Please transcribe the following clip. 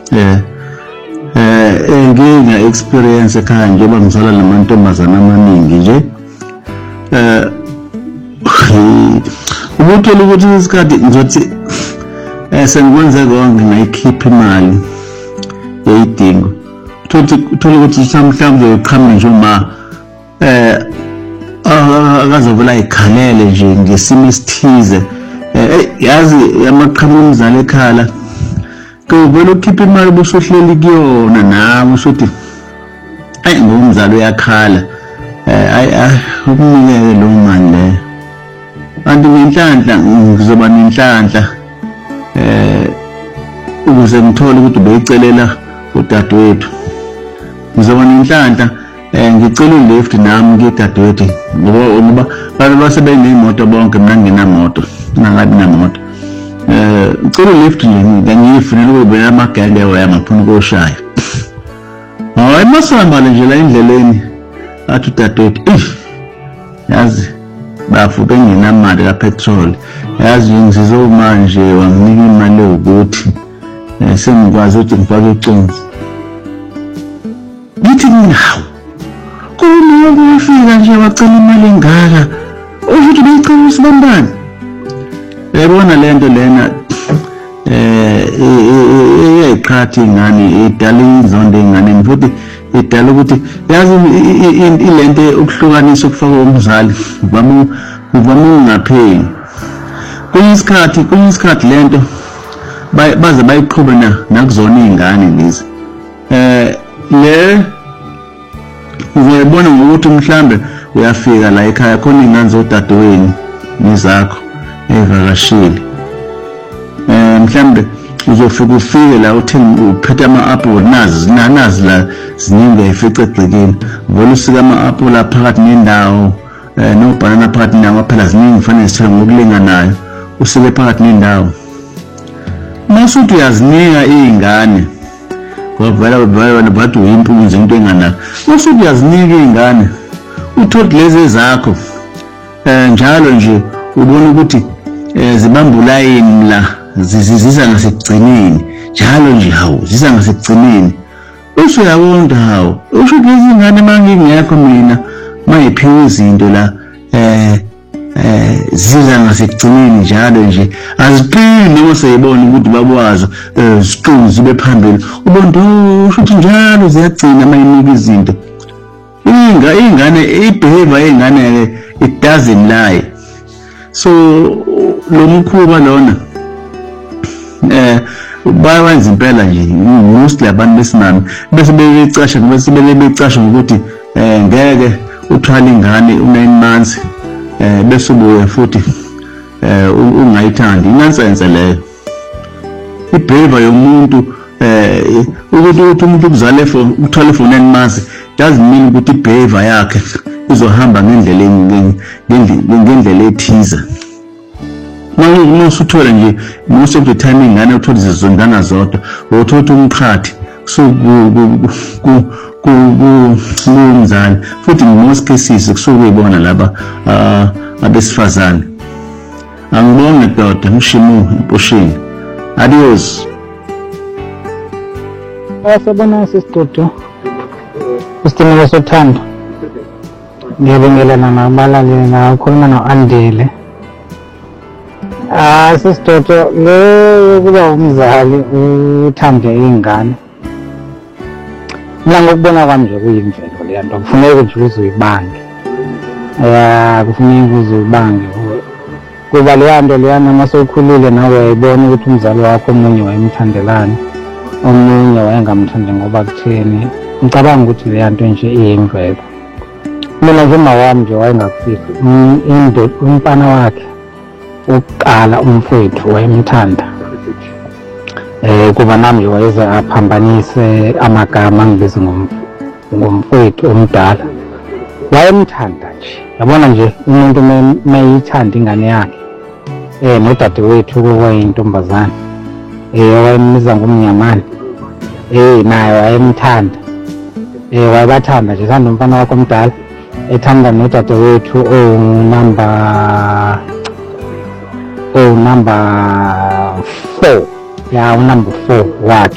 ngike experience ekhaya njengoba ngizala namantombazana amaningi nje ubuthola ukuthi isikhathi ngizothi sengikwenze konke ngayikhipha imali yeyidingo uthola ukuthi mhlawumbe uqhamuke nje uma akazovela ayikhalele nje ngesimo esithize yazi amaqhamuka omzali ekhala kuvela ukhipha imali ubusuhleli kuyona nawe usuthi ngumzali uyakhala ukunikele lo mali leyo kanti ngenhlanhla ngizoba nenhlanhla ukuze ngithole ukuthi ubeyicelela udadewethu ngizoba nenhlanhla ngicela ulift nami ngidadewethu ngoba basebeneyimoto bonke mina ngingenamoto ngingabi namoto ngicela ulift nje ngiyifunela ukube amagenge wayangafuna ukushaya hayi masihamba nje la endleleni athi udadewethu yazi bafuke nginamali kapetrol yazi ngizomanje wanginika imali ukuthi sengikwazi ukuthi ngifake iconsi ngithi nginawo kuma ukufika nje wacela imali engaka uthi beyicela usibambani yabona lento lena iyayiqhathi ingane idala inzondo engane futhi idala ukuthi yazi ilento ukuhlukanisa ukufaka umzali uvama ungapheli kwenye isikhathi lento baze bayiqhube nakuzona izingane lezi le uzobona ngokuthi mhlambe uyafika la ekhaya khona izingane zodadewenu nizakho evakashile mhlambe uzofika ufike la uthenga uphethe ama-apple nazi la ziningi efice egcekeni vele usika ama-apple phakathi nendawo nobhanana phakathi nendawo phela ziningi kufanele sithole ngokulinganayo usike phakathi nendawo masuthi uyazinika izingane ngoba vele bathi uyimpunzi into enganako masuthi uyazinika izingane uthole lezi ezakho njalo nje ubona ukuthi zibambula yini la ziza ngasekugcineni njalo nje hawo ziza ngasekugcineni usuyabona hawo usho lezi ngane mangingekho mina mayiphiwe izinto la ziza ngasekugcineni njalo nje aziphili noma seyibona ukuthi babwazo ziqhulu zibe phambili ubona usho ukuthi njalo ziyagcina mayinika izinto ingane ibehavior yengane it doesn't lie so lo mkhuba lona bayawenza impela nje mostly abantu besimami bese beyicasha ngoba sebecasha ngokuthi ngeke uthwala ingane u9 months bese ubuye futhi ungayithandi inansense leyo ibehavior yomuntu ukuthi umuntu ukuzale uthwale for 9 months doesn't mean ukuthi ibehavior yakhe izohamba ngendlela ethiza masuthola nje most of the time ingane uthola zizondana zodwa uthola umqhathi so kumzali futhi most cases kusukuyibona laba abesifazane angibonge doda mshimu emposheni adios asabona sisidodo isithemelo sothando ngiyabingelana nabalali nakhuluma no-Andile sisidodo le kuba umzali uthande ingane mina ngokubona kwami nje kuyimvelo leya nto kufuneka nje uzuyibange kufuneka uzuyibange kuba leya nto leyana uma sewukhulile nawe uyayibona ukuthi umzali wakho omunye wayemthandelani omunye wayengamthandi ngoba kutheni ngicabanga ukuthi leya nto nje iyimvelo mina njema wami nje wayengakufisi umfana wakhe ukuqala umfowethu wayemthanda kuba nami nje wayeze aphambanise amagama ngibize ngomfowethu omdala wayemthanda nje yabona nje umuntu mayithanda ingane yakhe nodadewethu wayeyintombazane wayembiza ngomnyamane naye wayemthanda wayebathanda nje thanda umfana wakhe omdala ethanda nodadewethu number 4 ya unumber 4 wakhe